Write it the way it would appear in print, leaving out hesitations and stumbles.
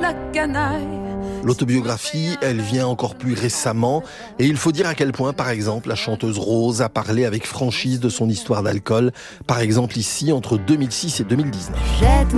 la canaille. L'autobiographie, elle vient encore plus récemment et il faut dire à quel point, par exemple, la chanteuse Rose a parlé avec franchise de son histoire d'alcool, par exemple ici, entre 2006 et 2019.